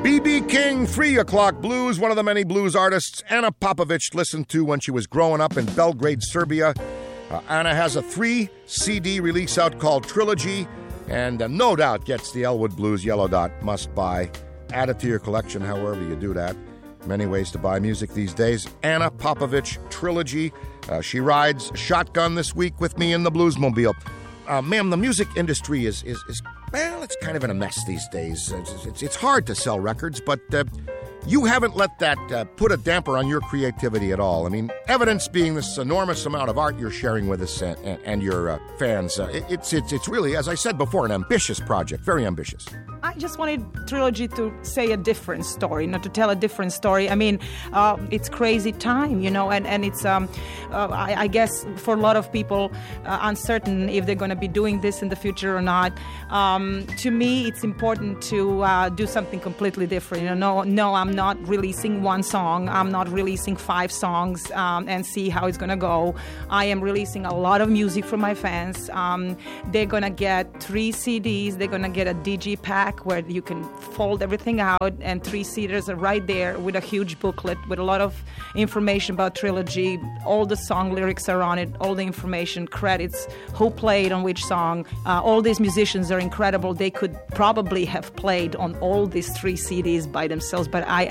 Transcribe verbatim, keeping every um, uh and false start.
B B King, Three O'Clock Blues, one of the many blues artists Anna Popovic listened to when she was growing up in Belgrade, Serbia. Uh, Anna has a three C D release out called Trilogy, and uh, no doubt gets the Elwood Blues Yellow Dot must buy. Add it to your collection however you do that. Many ways to buy music these days. Anna Popovic, Trilogy. Uh, she rides shotgun this week with me in the Bluesmobile. Uh, ma'am, the music industry is, is, is, well, it's kind of in a mess these days. It's, it's, it's hard to sell records, but uh, you haven't let that uh, put a damper on your creativity at all. I mean, evidence being this enormous amount of art you're sharing with us and, and, and your uh, fans. Uh, it, it's, it's, it's really, as I said before, an ambitious project, very ambitious. I just wanted Trilogy to say a different story, not to tell a different story. I mean, uh, it's crazy time, you know, and, and it's, um, uh, I, I guess, for a lot of people, uh, uncertain if they're going to be doing this in the future or not. Um, to me, it's important to uh, do something completely different. You know, no, no, I'm not releasing one song. I'm not releasing five songs um, and see how it's going to go. I am releasing a lot of music for my fans. Um, they're going to get three C Ds. They're going to get a Digipack where you can fold everything out, and three seaters are right there with a huge booklet with a lot of information about Trilogy. All the song lyrics are on it, all the information, credits, who played on which song. Uh, all these musicians are incredible. They could probably have played on all these three C Ds by themselves, but I